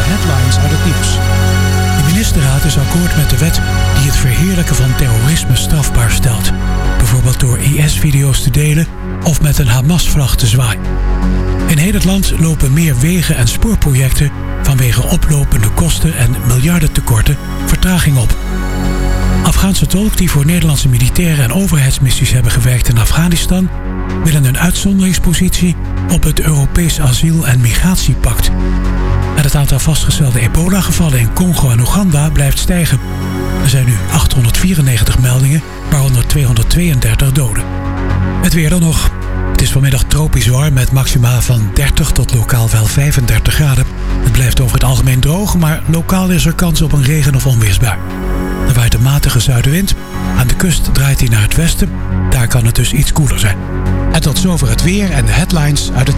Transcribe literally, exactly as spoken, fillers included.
headlines uit het nieuws. De ministerraad is akkoord met de wet die het verheerlijken van terrorisme strafbaar stelt. Bijvoorbeeld door I S-video's te delen of met een Hamas-vlag te zwaaien. In heel het land lopen meer wegen en spoorprojecten vanwege oplopende kosten en miljardentekorten vertraging op. Afghaanse tolken die voor Nederlandse militaire en overheidsmissies hebben gewerkt in Afghanistan willen een uitzonderingspositie op het Europees Asiel- en Migratiepact. En het aantal vastgestelde ebola-gevallen in Congo en Oeganda blijft stijgen. Er zijn nu achthonderdvierennegentig meldingen, waaronder tweehonderdtweeëndertig doden. Het weer dan nog. Het is vanmiddag tropisch warm met maxima van dertig tot lokaal wel vijfendertig graden. Het blijft over het algemeen droog, maar lokaal is er kans op een regen- of onweersbui. Er waait een matige zuidenwind. Aan de kust draait hij naar het westen. Daar kan het dus iets koeler zijn. En tot zover het weer en de headlines uit het